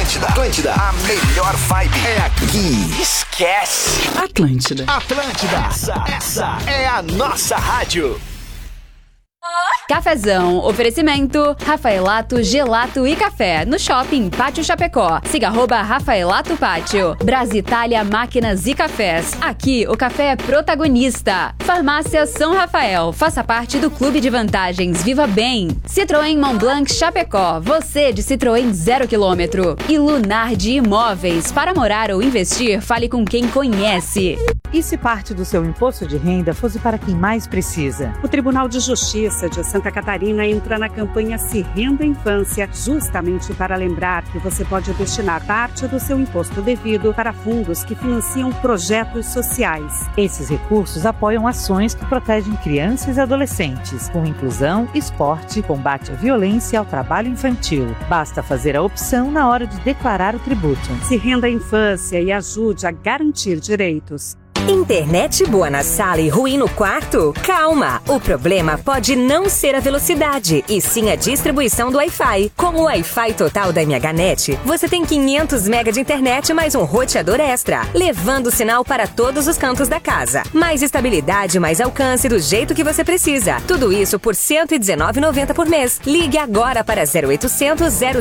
Atlântida, a melhor vibe é aqui. Esquece. Atlântida. Essa é a nossa rádio. Cafezão, oferecimento Rafaelato, Gelato e Café no Shopping Pátio Chapecó. Siga @Rafaelato Pátio. Brasitália Máquinas e Cafés. Aqui o café é protagonista. Farmácia São Rafael. Faça parte do Clube de Vantagens. Viva Bem. Citroën Montblanc Chapecó. Você de Citroën 0 km. E Lunar de Imóveis. Para morar ou investir, fale com quem conhece. E se parte do seu imposto de renda fosse para quem mais precisa? O Tribunal de Justiça de Santa Catarina entra na campanha Se Renda Infância, justamente para lembrar que você pode destinar parte do seu imposto devido para fundos que financiam projetos sociais. Esses recursos apoiam ações que protegem crianças e adolescentes, com inclusão, esporte, combate à violência e ao trabalho infantil. Basta fazer a opção na hora de declarar o tributo. Se renda à infância e ajude a garantir direitos. Internet boa na sala e ruim no quarto? Calma! O problema pode não ser a velocidade, e sim a distribuição do Wi-Fi. Com o Wi-Fi total da MHNet, você tem 500 MB de internet mais um roteador extra, levando o sinal para todos os cantos da casa. Mais estabilidade, mais alcance do jeito que você precisa. Tudo isso por R$ 119,90 por mês. Ligue agora para 0800 000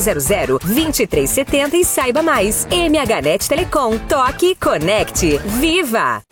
2370 e saiba mais. MHNet Telecom. Toque, conecte, viva!